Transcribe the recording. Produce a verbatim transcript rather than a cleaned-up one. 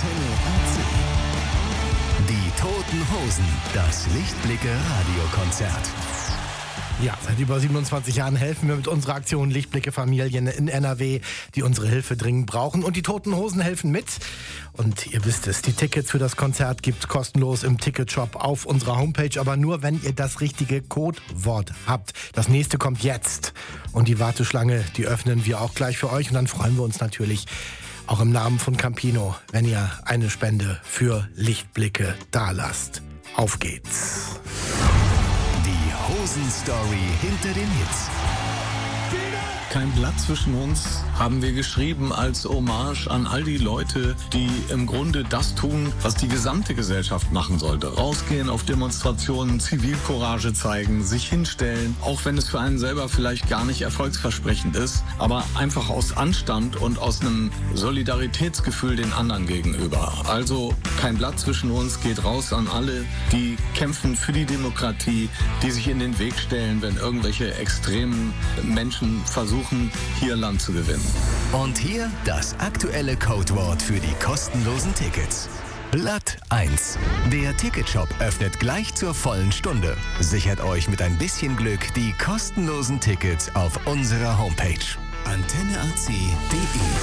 Antenne A C. Die Toten Hosen, das Lichtblicke-Radiokonzert. Ja, seit über siebenundzwanzig Jahren helfen wir mit unserer Aktion Lichtblicke Familien in N R W, die unsere Hilfe dringend brauchen. Und die Toten Hosen helfen mit. Und ihr wisst es, die Tickets für das Konzert gibt's kostenlos im Ticketshop auf unserer Homepage. Aber nur, wenn ihr das richtige Codewort habt. Das nächste kommt jetzt. Und die Warteschlange, die öffnen wir auch gleich für euch. Und dann freuen wir uns natürlich auch im Namen von Campino, wenn ihr eine Spende für Lichtblicke dalasst. Auf geht's. Hosen-Story hinter den Hits. Kein Blatt zwischen uns haben wir geschrieben als Hommage an all die Leute, die im Grunde das tun, was die gesamte Gesellschaft machen sollte. Rausgehen auf Demonstrationen, Zivilcourage zeigen, sich hinstellen, auch wenn es für einen selber vielleicht gar nicht erfolgsversprechend ist, aber einfach aus Anstand und aus einem Solidaritätsgefühl den anderen gegenüber. Also kein Blatt zwischen uns geht raus an alle, die kämpfen für die Demokratie, die sich in den Weg stellen, wenn irgendwelche extremen Menschen versuchen, hier Land zu gewinnen. Und hier das aktuelle Codewort für die kostenlosen Tickets. Blatt eins. Der Ticketshop öffnet gleich zur vollen Stunde. Sichert euch mit ein bisschen Glück die kostenlosen Tickets auf unserer Homepage. Antenne A C punkt de